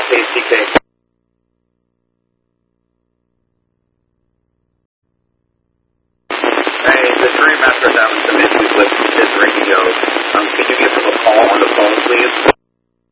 KCK. Hey, the Dream Master having some issues with his radio. Can you give him a call on the phone, please?